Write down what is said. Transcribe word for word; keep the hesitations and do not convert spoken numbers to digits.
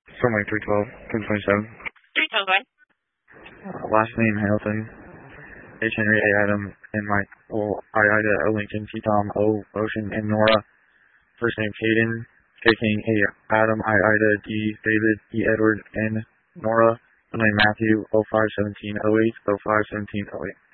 Somewhere three twelve, ten twenty-seven. three twelve, right? Uh, last name Hamilton. H. Henry A. Adam and Michael I. Ida O. Lincoln T. Tom O. Ocean and Nora. First name Caden. K. King A. Adam I. Ida D. David E. Edward N. Nora. Middle name Matthew O five seventeen oh eight oh five seventeen oh eight.